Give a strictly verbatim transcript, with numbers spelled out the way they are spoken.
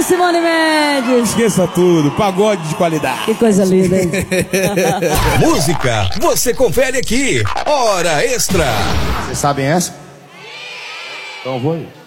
Simone Mendes. Esqueça tudo, pagode de qualidade. Que coisa linda, hein? Música, você confere aqui. Hora Extra. Vocês sabem essa? Então eu vou aí.